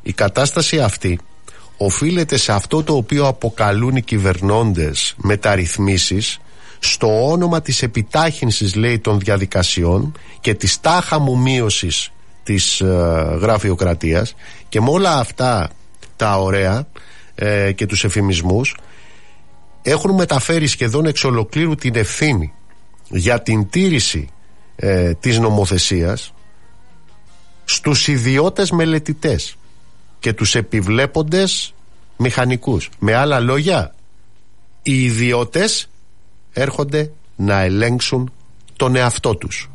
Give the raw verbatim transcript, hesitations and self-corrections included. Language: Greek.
Η κατάσταση αυτή οφείλεται σε αυτό το οποίο αποκαλούν οι κυβερνώντες μεταρρυθμίσεις, στο όνομα της επιτάχυνσης, λέει, των διαδικασιών και της τάχα μου μείωσης της ε, γραφειοκρατίας, και με όλα αυτά τα ωραία ε, και τους εφημισμούς έχουν μεταφέρει σχεδόν εξ ολοκλήρου την ευθύνη για την τήρηση ε, της νομοθεσίας στους ιδιώτες μελετητές και τους επιβλέποντες μηχανικούς. Με άλλα λόγια, οι ιδιώτες έρχονται να ελέγξουν τον εαυτό τους.